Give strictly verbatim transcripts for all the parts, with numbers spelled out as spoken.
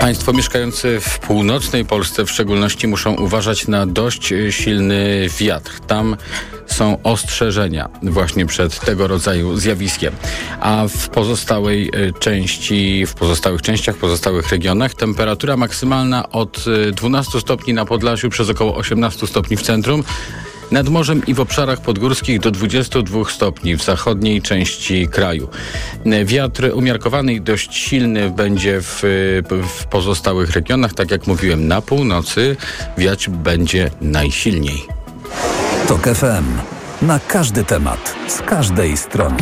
Państwo mieszkający w północnej Polsce w szczególności muszą uważać na dość silny wiatr. Tam są ostrzeżenia właśnie przed tego rodzaju zjawiskiem. A w pozostałej części, w pozostałych częściach, w pozostałych regionach temperatura maksymalna od dwunastu stopni na Podlasiu przez około osiemnastu stopni w centrum. Nad morzem i w obszarach podgórskich do dwudziestu dwóch stopni w zachodniej części kraju. Wiatr umiarkowany i dość silny będzie w, w pozostałych regionach. Tak jak mówiłem, na północy wiać będzie najsilniej. Tok F M. Na każdy temat, z każdej strony.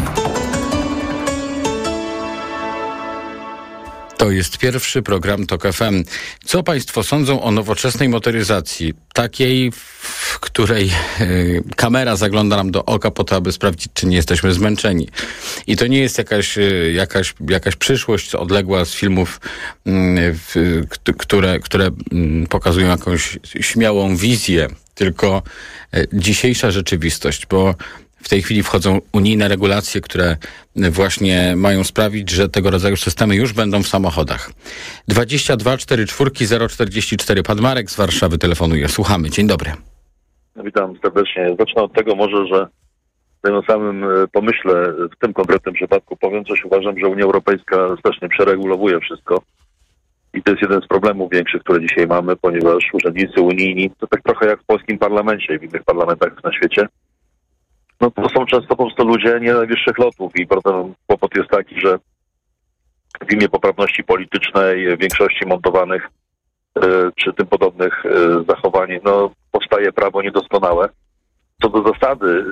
To jest pierwszy program Tok F M. Co Państwo sądzą o nowoczesnej motoryzacji? Takiej, w której y, kamera zagląda nam do oka po to, aby sprawdzić, czy nie jesteśmy zmęczeni. I to nie jest jakaś, y, jakaś, jakaś przyszłość odległa z filmów, y, y, które, które y, pokazują jakąś śmiałą wizję, tylko y, dzisiejsza rzeczywistość, bo w tej chwili wchodzą unijne regulacje, które właśnie mają sprawić, że tego rodzaju systemy już będą w samochodach. dwadzieścia dwa czterdzieści cztery zero czterdzieści cztery. Pan Marek z Warszawy telefonuje. Słuchamy. Dzień dobry. Witam serdecznie. Zacznę od tego może, że w tym samym pomyśle, w tym konkretnym przypadku powiem coś, uważam, że Unia Europejska strasznie przeregulowuje wszystko. I to jest jeden z problemów większych, które dzisiaj mamy, ponieważ urzędnicy unijni, to tak trochę jak w polskim parlamencie i w innych parlamentach na świecie, no to są często po prostu ludzie nie najwyższych lotów i problem, kłopot jest taki, że w imię poprawności politycznej, większości montowanych y, czy tym podobnych y, zachowań, no powstaje prawo niedoskonałe. Co do zasady, y,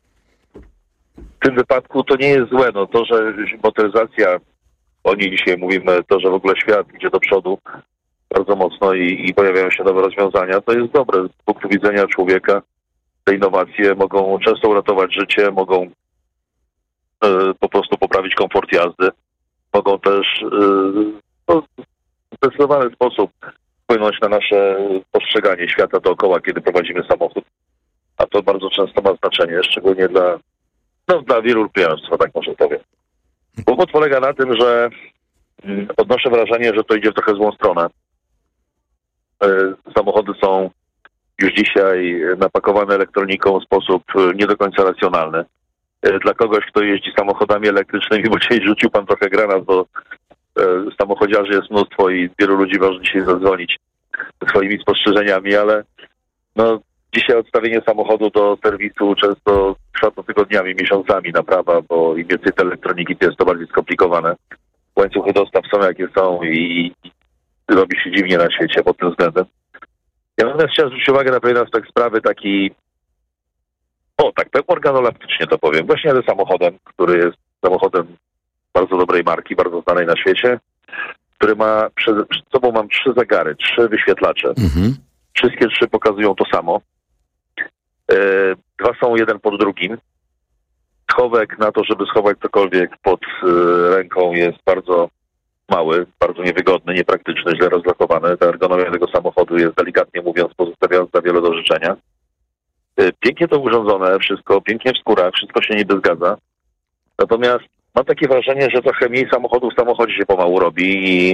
w tym wypadku to nie jest złe. No to, że motoryzacja, o niej dzisiaj mówimy, to, że w ogóle świat idzie do przodu bardzo mocno i, i pojawiają się nowe rozwiązania, to jest dobre z punktu widzenia człowieka. Te innowacje mogą często uratować życie, mogą y, po prostu poprawić komfort jazdy, mogą też y, no, w zdecydowany sposób wpłynąć na nasze postrzeganie świata dookoła, kiedy prowadzimy samochód. A to bardzo często ma znaczenie, szczególnie dla, no, dla wielu lub tak może powiem. Powód polega na tym, że y, odnoszę wrażenie, że to idzie w trochę złą stronę. Y, samochody są już dzisiaj napakowane elektroniką w sposób nie do końca racjonalny. Dla kogoś, kto jeździ samochodami elektrycznymi, bo dzisiaj rzucił pan trochę granat, bo e, samochodziarzy jest mnóstwo i wielu ludzi może dzisiaj zadzwonić swoimi spostrzeżeniami, ale no, dzisiaj odstawienie samochodu do serwisu często trwa to tygodniami, miesiącami naprawa, bo im więcej tej elektroniki, to jest to bardziej skomplikowane. Łańcuchy dostaw są jakie są i, i robi się dziwnie na świecie pod tym względem. Ja natomiast chciałem zwrócić uwagę na pewien aspekt sprawy taki, o tak, organolaptycznie to powiem, właśnie jadę samochodem, który jest samochodem bardzo dobrej marki, bardzo znanej na świecie, który ma, przed, przed sobą mam trzy zegary, trzy wyświetlacze. Mhm. Wszystkie trzy pokazują to samo. E, dwa są jeden pod drugim. Schowek na to, żeby schować cokolwiek pod e, ręką jest bardzo mały, bardzo niewygodny, niepraktyczny, źle rozlokowany. Ta ergonomia tego samochodu jest, delikatnie mówiąc, pozostawiająca wiele do życzenia. Pięknie to urządzone, wszystko, pięknie w skórach, wszystko się niby zgadza. Natomiast mam takie wrażenie, że trochę mniej samochodów w samochodzie się pomału robi i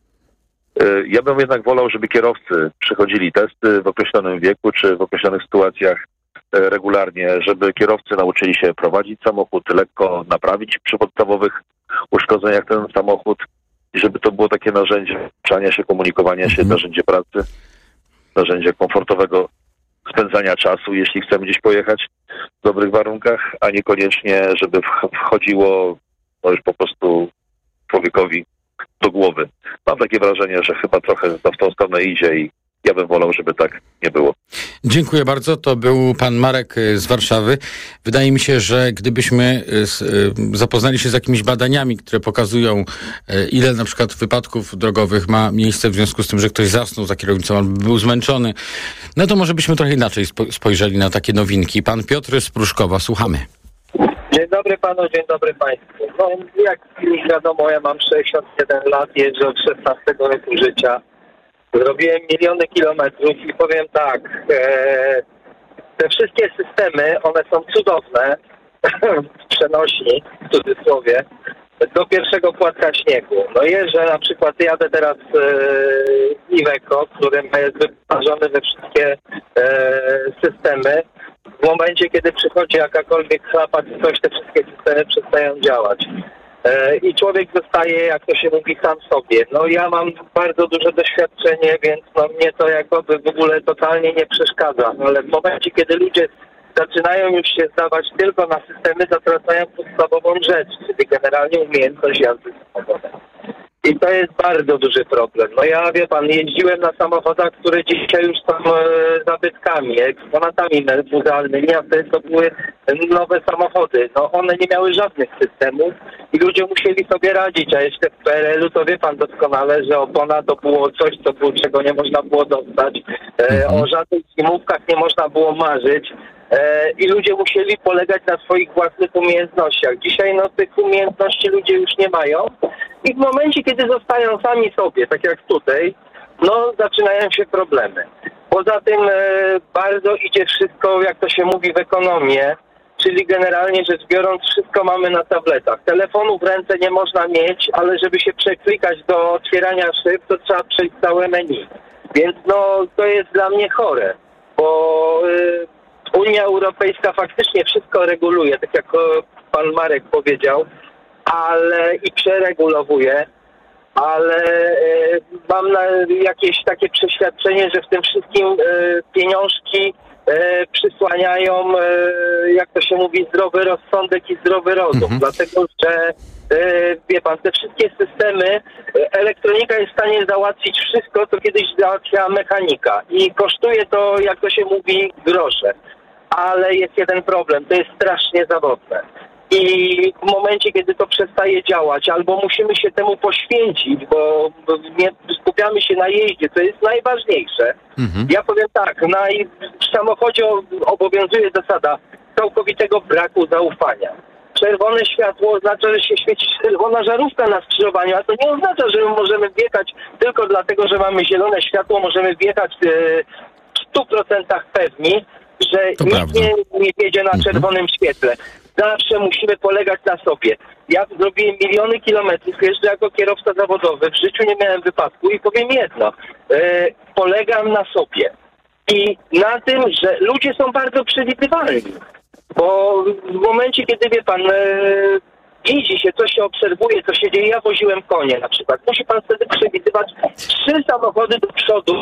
y, ja bym jednak wolał, żeby kierowcy przechodzili testy w określonym wieku, czy w określonych sytuacjach y, regularnie, żeby kierowcy nauczyli się prowadzić samochód, lekko naprawić przy podstawowych uszkodzeniach ten samochód, i żeby to było takie narzędzie uczenia się, komunikowania się, narzędzie pracy, narzędzie komfortowego spędzania czasu, jeśli chcemy gdzieś pojechać w dobrych warunkach, a niekoniecznie, żeby wchodziło no już po prostu człowiekowi do głowy. Mam takie wrażenie, że chyba trochę to w tą stronę idzie i ja bym wolał, żeby tak nie było. Dziękuję bardzo. To był pan Marek z Warszawy. Wydaje mi się, że gdybyśmy zapoznali się z jakimiś badaniami, które pokazują, ile na przykład wypadków drogowych ma miejsce w związku z tym, że ktoś zasnął za kierownicą albo był zmęczony, no to może byśmy trochę inaczej spojrzeli na takie nowinki. Pan Piotr z Pruszkowa, słuchamy. Dzień dobry panu, dzień dobry państwu. No jak już wiadomo, ja mam sześćdziesiąt jeden lat, jeżdżę od szesnastego roku życia. Zrobiłem miliony kilometrów i powiem tak, e, te wszystkie systemy, one są cudowne, w przenośni, w cudzysłowie, do pierwszego płatka śniegu. No jeżdżę, na przykład jadę teraz e, Iveco, który jest wyposażony we wszystkie e, systemy. W momencie, kiedy przychodzi jakakolwiek chlapa czy coś, te wszystkie systemy przestają działać. E, I człowiek zostaje, jak to się mówi, sam sobie. No ja mam bardzo duże doświadczenie, więc no mnie to jakoby w ogóle totalnie nie przeszkadza. Ale w momencie, kiedy ludzie zaczynają już się zdawać tylko na systemy, zatracają podstawową rzecz, czyli generalnie umiejętność jazdy samochodem. I to jest bardzo duży problem. No ja, wie pan, jeździłem na samochodach, które dzisiaj już są e, zabytkami, eksponatami muzealnymi, a wtedy to były nowe samochody. No one nie miały żadnych systemów i ludzie musieli sobie radzić, a jeszcze w P R L u to wie pan doskonale, że opona to było coś, co było, czego nie można było dostać. E, o żadnych zimówkach nie można było marzyć. I ludzie musieli polegać na swoich własnych umiejętnościach. Dzisiaj no tych umiejętności ludzie już nie mają i w momencie, kiedy zostają sami sobie, tak jak tutaj, no zaczynają się problemy. Poza tym e, bardzo idzie wszystko, jak to się mówi, w ekonomię, czyli generalnie rzecz biorąc wszystko mamy na tabletach. Telefonu w ręce nie można mieć, ale żeby się przeklikać do otwierania szyb, to trzeba przejść całe menu. Więc no to jest dla mnie chore, bo... E, Unia Europejska faktycznie wszystko reguluje, tak jak pan Marek powiedział, ale i przeregulowuje, ale e, mam na, jakieś takie przeświadczenie, że w tym wszystkim e, pieniążki e, przysłaniają, e, jak to się mówi, zdrowy rozsądek i zdrowy rozum, mhm. dlatego że e, wie pan, te wszystkie systemy, elektronika jest w stanie załatwić wszystko, co kiedyś załatwiała mechanika i kosztuje to, jak to się mówi, grosze. Ale jest jeden problem, to jest strasznie zawodne. I w momencie, kiedy to przestaje działać, albo musimy się temu poświęcić, bo nie skupiamy się na jeździe, to jest najważniejsze. Mhm. Ja powiem tak, na, w samochodzie obowiązuje zasada całkowitego braku zaufania. Czerwone światło oznacza, że się świeci czerwona żarówka na skrzyżowaniu, a to nie oznacza, że my możemy wjechać tylko dlatego, że mamy zielone światło, możemy wjechać w stu procentach pewni, że to nikt prawda. nie, nie jedzie na czerwonym mhm. świetle. Zawsze musimy polegać na sobie. Ja zrobiłem miliony kilometrów, jeżdżę jako kierowca zawodowy, w życiu nie miałem wypadku i powiem jedno, e, polegam na sobie. I na tym, że ludzie są bardzo przewidywalni. Bo w momencie, kiedy wie pan, e, widzi się, co się obserwuje, co się dzieje, ja woziłem konie na przykład. Musi pan wtedy przewidywać trzy samochody do przodu.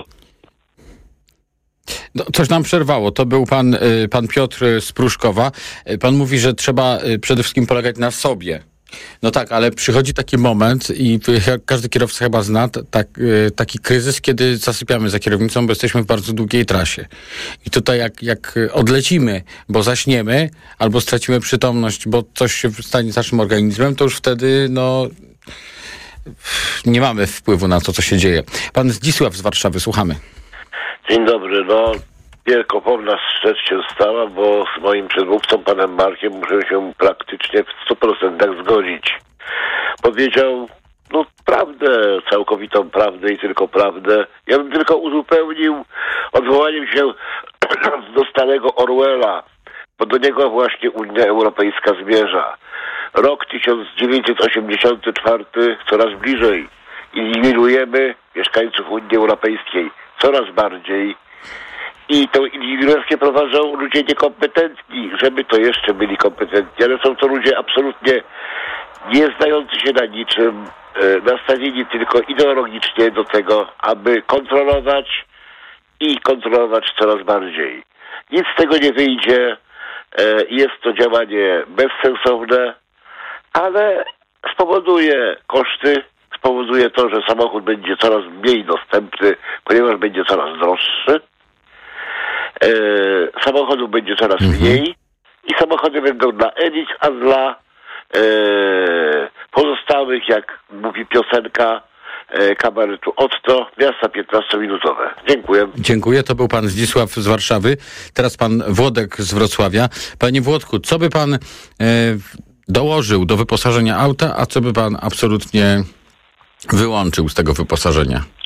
No, coś nam przerwało. To był pan, pan Piotr z Pruszkowa. Pan mówi, że trzeba przede wszystkim polegać na sobie. No tak, ale przychodzi taki moment i każdy kierowca chyba zna tak, taki kryzys, kiedy zasypiamy za kierownicą, bo jesteśmy w bardzo długiej trasie. I tutaj jak, jak odlecimy, bo zaśniemy, albo stracimy przytomność, bo coś się stanie z naszym organizmem, to już wtedy no nie mamy wpływu na to, co się dzieje. Pan Zdzisław z Warszawy, słuchamy. Dzień dobry, no wielkopomna rzecz się stała, bo z moim przedmówcą, panem Markiem, muszę się praktycznie w stu procentach zgodzić. Powiedział, no prawdę, całkowitą prawdę i tylko prawdę. Ja bym tylko uzupełnił odwołaniem się do starego Orwella, bo do niego właśnie Unia Europejska zmierza. Rok tysiąc dziewięćset osiemdziesiąty czwarty coraz bliżej. Inwigilujemy mieszkańców Unii Europejskiej coraz bardziej i tą inwigilację prowadzą ludzie niekompetentni, żeby to jeszcze byli kompetentni, ale są to ludzie absolutnie nie znający się na niczym, e, nastawieni tylko ideologicznie do tego, aby kontrolować i kontrolować coraz bardziej. Nic z tego nie wyjdzie, e, jest to działanie bezsensowne, ale spowoduje koszty, spowoduje to, że samochód będzie coraz mniej dostępny, ponieważ będzie coraz droższy. E, samochodów będzie coraz mhm. mniej i samochody będą dla elit, a dla e, pozostałych, jak mówi piosenka e, kabaretu Otto, miasta piętnastominutowe. Dziękuję. Dziękuję. To był pan Zdzisław z Warszawy. Teraz pan Włodek z Wrocławia. Panie Włodku, co by pan e, dołożył do wyposażenia auta, a co by pan absolutnie wyłączył z tego wyposażenia?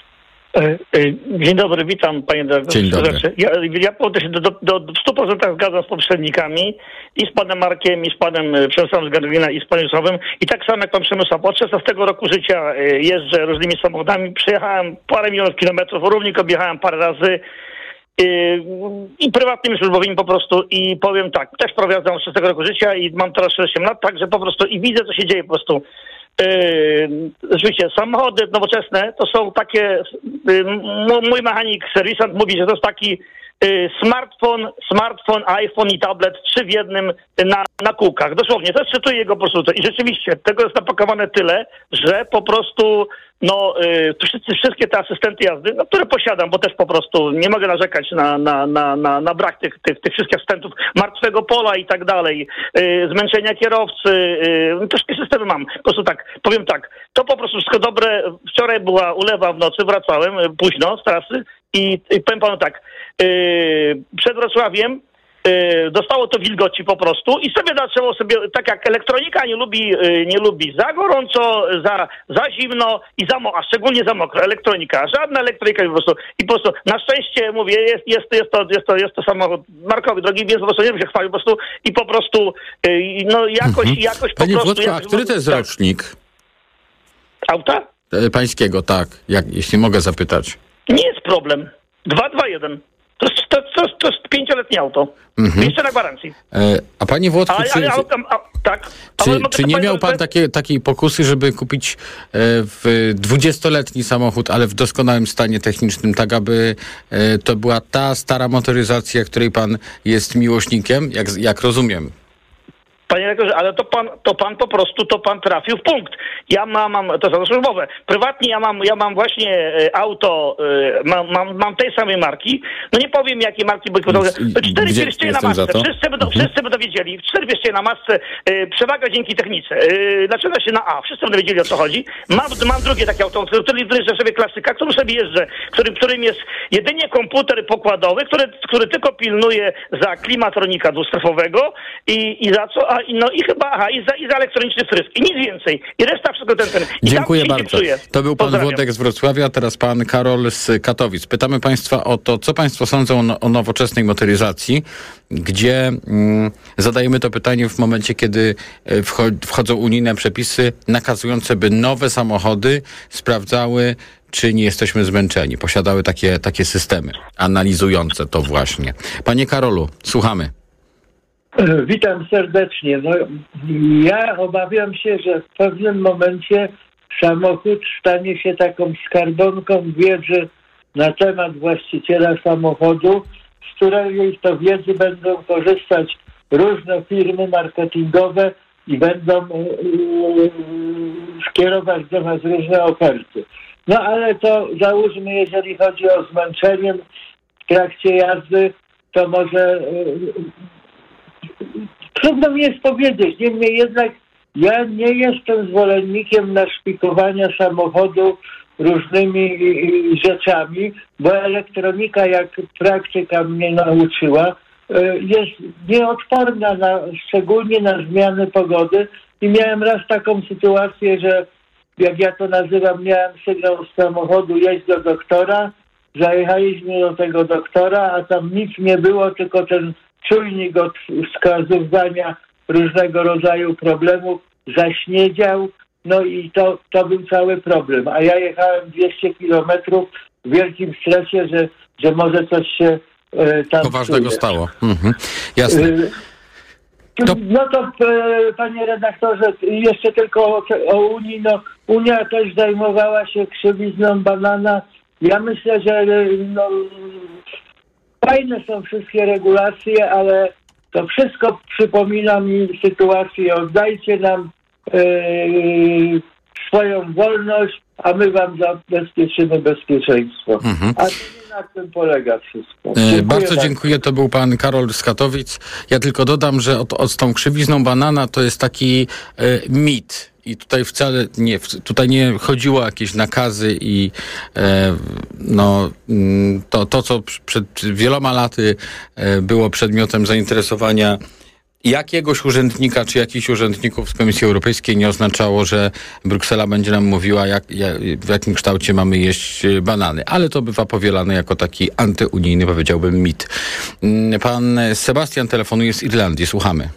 Dzień dobry, witam panie dyrektorze. Dzień dobry. Ja, ja do, do, do w stu procentach zgadzam z poprzednikami i z panem Markiem, i z panem Przemysławem z Garglina, i z panem Sławem. I tak samo jak pan Przemysław. Od szesnastego roku życia jeżdżę różnymi samochodami. Przejechałem parę milionów kilometrów, równik objechałem parę razy. I prywatnymi służbowymi po prostu i powiem tak, też prowadzę od szesnastego roku życia i mam teraz sześćdziesiąt lat, także po prostu i widzę, co się dzieje po prostu. Yy, rzeczywiście, samochody nowoczesne to są takie, yy, mój mechanik, serwisant mówi, że to jest taki yy, smartfon, smartfon, iPhone i tablet, trzy w jednym na, na kółkach. Dosłownie, to czytuję jego po prostu. I rzeczywiście, tego jest napakowane tyle, że po prostu no yy, wszyscy, wszystkie te asystenty jazdy, no, które posiadam, bo też po prostu nie mogę narzekać na, na, na, na, na brak tych, tych, tych wszystkich asystentów, martwego pola i tak dalej, yy, zmęczenia kierowcy, yy, te wszystkie systemy mam. Po prostu tak, powiem tak, to po prostu wszystko dobre. Wczoraj była ulewa w nocy, wracałem yy, późno z trasy i, i powiem panu tak, yy, przed Wrocławiem dostało to wilgoci po prostu i sobie zaczęło sobie, tak jak elektronika nie lubi, nie lubi za gorąco, za, za zimno i za mo- a szczególnie za mokro. Elektronika, żadna elektronika po prostu. I po prostu na szczęście mówię, jest, jest, jest, to, jest, to, jest to samochód markowy, drogi, więc po prostu nie wiem się chwalił po prostu i po prostu no jakoś, mhm. jakoś po Panie prostu... Włodku, a który to jest tak. rocznik? Auta? Pańskiego, tak, jak, jeśli mogę zapytać. Nie jest problem. dwa dwa jeden. To jest, to, to, to jest pięcioletnie auto. Mhm. Jeszcze na gwarancji. E, a panie Włodku, ale, czy, ale, ale, a, tak, czy, ale czy nie miał pan takie, takiej pokusy, żeby kupić e, w dwudziestoletni samochód, ale w doskonałym stanie technicznym, tak aby e, to była ta stara motoryzacja, której pan jest miłośnikiem, jak, jak rozumiem? Panie rektorze, ale to pan, to pan po prostu, to pan trafił w punkt. Ja mam, mam to jest służbowe. Prywatnie ja mam, ja mam właśnie auto, mam, mam, mam tej samej marki. No nie powiem jakiej marki, bo cztery pierścienie na masce. Wszyscy będą, mhm. wszyscy będą wiedzieli. Cztery pierścienie na masce. Przewaga dzięki technice. Zaczyna się na A. Wszyscy będą wiedzieli, o co chodzi. Mam, mam drugie takie auto, który wyjeżdża sobie klasyka, którym sobie jeżdżę, którym, którym jest jedynie komputer pokładowy, który, który tylko pilnuje za klimatronika dwustrefowego i, i za co? A, no i chyba, aha, i za, i za elektroniczny wtrysk. I nic więcej. I reszta wszystko ten, ten. I dziękuję bardzo. To był pan Pozdrawiam. Włodek z Wrocławia, a teraz pan Karol z Katowic. Pytamy państwa o to, co państwo sądzą o, o nowoczesnej motoryzacji, gdzie mm, zadajemy to pytanie w momencie, kiedy wchodzą unijne przepisy nakazujące, by nowe samochody sprawdzały, czy nie jesteśmy zmęczeni. Posiadały takie, takie systemy analizujące to właśnie. Panie Karolu, słuchamy. Witam serdecznie. No, ja obawiam się, że w pewnym momencie samochód stanie się taką skarbonką wiedzy na temat właściciela samochodu, z której to wiedzy będą korzystać różne firmy marketingowe i będą yy, skierować do nas różne oferty. No ale to załóżmy, jeżeli chodzi o zmęczenie w trakcie jazdy, to może... Yy, Trudno mi jest powiedzieć, niemniej jednak ja nie jestem zwolennikiem naszpikowania samochodu różnymi rzeczami, bo elektronika, jak praktyka mnie nauczyła, jest nieodporna na, szczególnie na zmiany pogody i miałem raz taką sytuację, że jak ja to nazywam, miałem sygnał z samochodu jeźdź do doktora, zajechaliśmy do tego doktora, a tam nic nie było, tylko ten czujnik od wskazywania różnego rodzaju problemów zaśniedział, no i to, to był cały problem. A ja jechałem dwieście kilometrów w wielkim stresie, że, że może coś się e, tam... Poważnego czuje. stało. Mhm. Jasne. E, to... No to e, panie redaktorze, jeszcze tylko o, o Unii. No, Unia też zajmowała się krzywizną banana. Ja myślę, że no, fajne są wszystkie regulacje, ale to wszystko przypomina mi sytuację. Oddajcie nam yy, swoją wolność, a my wam zabezpieczymy bezpieczeństwo. Mhm. A to nie na tym polega wszystko. Dziękuję bardzo dziękuję. To był pan Karol z Katowic. Ja tylko dodam, że od, od z tą krzywizną banana to jest taki e, mit. I tutaj wcale nie, tutaj nie chodziło o jakieś nakazy i e, no, to, to, co przed wieloma laty e, było przedmiotem zainteresowania jakiegoś urzędnika, czy jakichś urzędników z Komisji Europejskiej nie oznaczało, że Bruksela będzie nam mówiła, jak, jak, w jakim kształcie mamy jeść banany. Ale to bywa powielane jako taki antyunijny, powiedziałbym, mit. Pan Sebastian telefonuje z Irlandii. Słuchamy.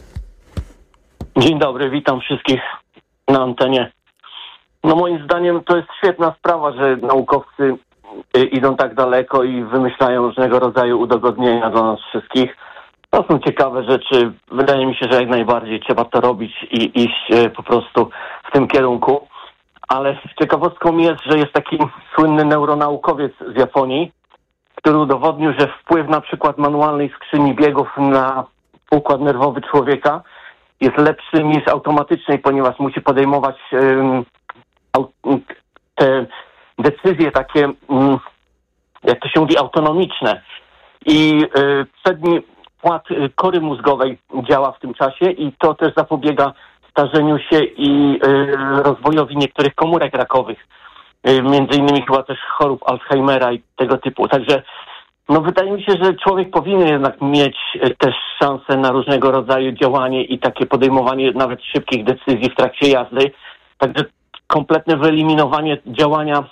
Dzień dobry, witam wszystkich na antenie. No moim zdaniem to jest świetna sprawa, że naukowcy idą tak daleko i wymyślają różnego rodzaju udogodnienia dla nas wszystkich. To są ciekawe rzeczy. Wydaje mi się, że jak najbardziej trzeba to robić i iść po prostu w tym kierunku. Ale ciekawostką jest, że jest taki słynny neuronaukowiec z Japonii, który udowodnił, że wpływ na przykład manualnej skrzyni biegów na układ nerwowy człowieka jest lepszy niż automatycznej, ponieważ musi podejmować um, au- te decyzje takie, um, jak to się mówi, autonomiczne. I y, przedni płat kory mózgowej działa w tym czasie i to też zapobiega starzeniu się i y, rozwojowi niektórych komórek rakowych. Y, między innymi chyba też chorób Alzheimera i tego typu. Także no wydaje mi się, że człowiek powinien jednak mieć y, też szansę na różnego rodzaju działanie i takie podejmowanie nawet szybkich decyzji w trakcie jazdy. Także kompletne wyeliminowanie działania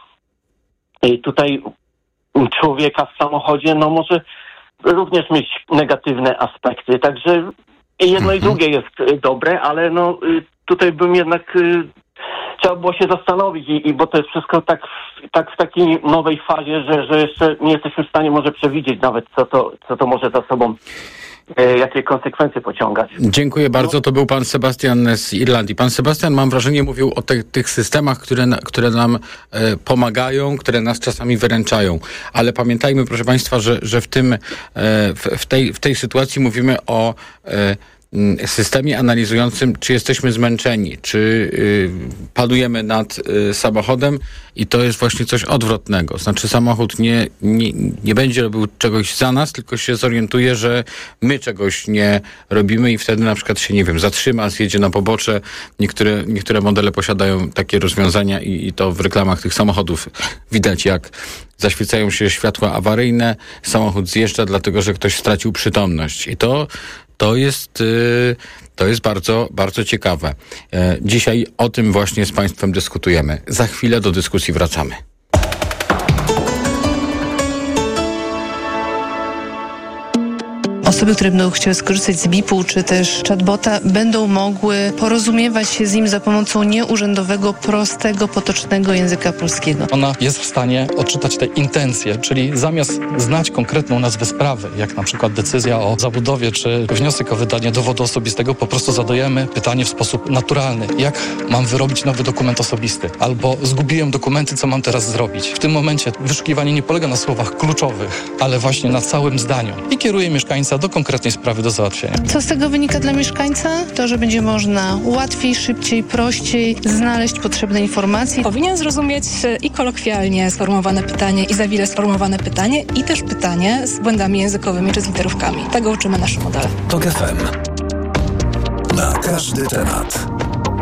y, tutaj człowieka w samochodzie, no może również mieć negatywne aspekty. Także jedno i drugie jest dobre, ale no tutaj bym jednak trzeba było się zastanowić i, i bo to jest wszystko tak, tak w takiej nowej fazie, że, że jeszcze nie jesteśmy w stanie może przewidzieć nawet, co to, co to może za sobą jakie konsekwencje pociągać. Dziękuję bardzo. To był pan Sebastian z Irlandii. Pan Sebastian, mam wrażenie, mówił o te, tych systemach, które, które nam e, pomagają, które nas czasami wyręczają. Ale pamiętajmy, proszę państwa, że, że w tym, e, w, w, tej, w tej sytuacji mówimy o e, systemie analizującym, czy jesteśmy zmęczeni, czy y, padujemy nad y, samochodem i to jest właśnie coś odwrotnego. Znaczy samochód nie, nie, nie będzie robił czegoś za nas, tylko się zorientuje, że my czegoś nie robimy i wtedy na przykład się, nie wiem, zatrzyma, zjedzie na pobocze. Niektóre, niektóre modele posiadają takie rozwiązania i, i to w reklamach tych samochodów widać, jak zaświecają się światła awaryjne, samochód zjeżdża, dlatego że ktoś stracił przytomność. I to To jest, to jest bardzo, bardzo ciekawe. Dzisiaj o tym właśnie z państwem dyskutujemy. Za chwilę do dyskusji wracamy. Osoby, które będą chciały skorzystać z B I P-u czy też chatbota, będą mogły porozumiewać się z nim za pomocą nieurzędowego, prostego, potocznego języka polskiego. Ona jest w stanie odczytać te intencje, czyli zamiast znać konkretną nazwę sprawy, jak na przykład decyzja o zabudowie czy wniosek o wydanie dowodu osobistego, po prostu zadajemy pytanie w sposób naturalny. Jak mam wyrobić nowy dokument osobisty? Albo zgubiłem dokumenty, co mam teraz zrobić? W tym momencie wyszukiwanie nie polega na słowach kluczowych, ale właśnie na całym zdaniu i kieruje mieszkańca do konkretnej sprawy do załatwienia. Co z tego wynika dla mieszkańca? To, że będzie można łatwiej, szybciej, prościej znaleźć potrzebne informacje. Powinien zrozumieć i kolokwialnie sformułowane pytanie, i za wile sformułowane pytanie, i też pytanie z błędami językowymi czy z literówkami. Tego uczymy nasze modele. Tok F M. Na każdy temat.